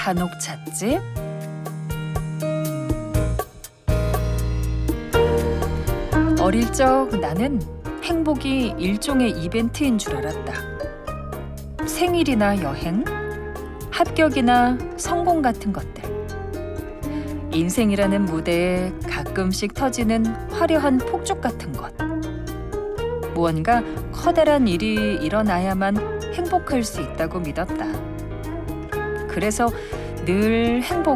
한옥 찻집. 어릴 적 나는 행복이 일종의 이벤트인 줄 알았다. 생일이나 여행, 합격이나 성공 같은 것들. 인생이라는 무대에 가끔씩 터지는 화려한 폭죽 같은 것. 무언가 커다란 일이 일어나야만 행복할 수 있다고 믿었다. 그래서 늘 행복을